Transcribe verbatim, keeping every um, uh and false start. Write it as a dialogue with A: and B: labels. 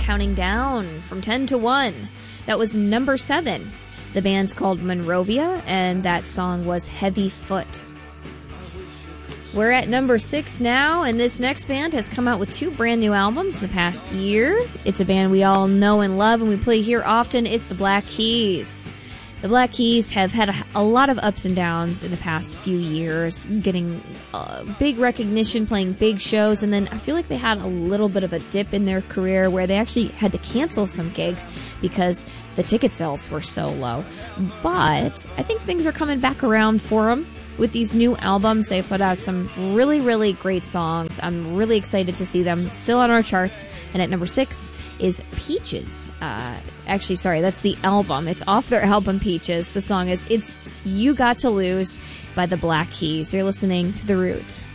A: counting down from ten to one. That was number seven. The band's called Monrovia, and that song was Heavy Foot. We're at number six now, and this next band has come out with two brand new albums in the past year. It's a band we all know and love, and we play here often. It's the Black Keys. The Black Keys have had a, a lot of ups and downs in the past few years, getting uh, big recognition, playing big shows, and then I feel like they had a little bit of a dip in their career where they actually had to cancel some gigs because the ticket sales were so low. But I think things are coming back around for them. With these new albums, they put out some really, really great songs. I'm really excited to see them still on our charts. And at number six is Peaches. Uh, actually, sorry, that's the album. It's off their album Peaches. The song is It's You Got to Lose by the Black Keys. You're listening to The Root.